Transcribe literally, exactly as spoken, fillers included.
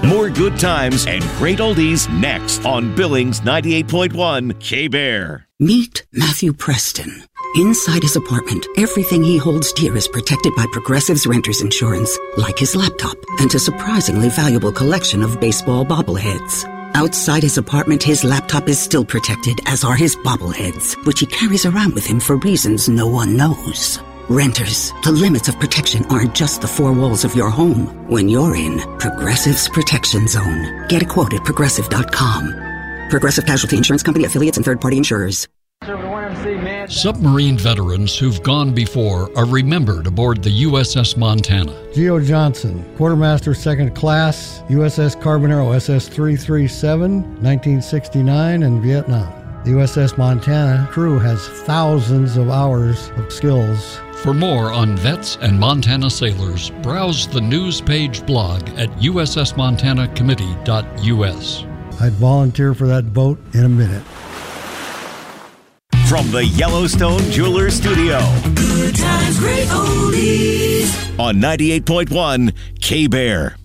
More good times and great oldies next on Billings ninety-eight point one K-Bear. Meet Matthew Preston. Inside his apartment, everything he holds dear is protected by Progressive's Renter's Insurance, like his laptop and a surprisingly valuable collection of baseball bobbleheads. Outside his apartment, his laptop is still protected, as are his bobbleheads, which he carries around with him for reasons no one knows. Renters, the limits of protection aren't just the four walls of your home. When you're in Progressive's Protection Zone, get a quote at progressive dot com. Progressive Casualty Insurance Company, affiliates, and third-party insurers. Submarine veterans who've gone before are remembered aboard the U S S Montana. Geo Johnson, Quartermaster Second Class, U S S Carbonero S S three thirty-seven, nineteen sixty-nine, and Vietnam. The U S S Montana crew has thousands of hours of skills. For more on vets and Montana sailors, browse the news page blog at U S S Montana Committee dot U S. I'd volunteer for that boat in a minute. From the Yellowstone Jewelers Studio. Good times, great oldies. On ninety-eight point one K-Bear.